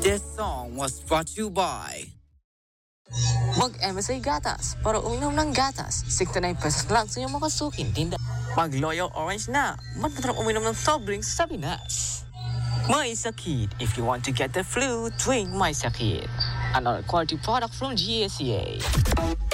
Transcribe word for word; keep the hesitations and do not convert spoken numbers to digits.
This song was brought to you by Mag-M S A Gatas para uminom ng gatas. sixty-nine pesos lang sa iyong makasuking tinda. Mag-Loyal Orange na. Matmatrang uminom ng soft drinks sa Pinas. My Sakit. If you want to get the flu, drink My Sakit. Another quality product from G S C A.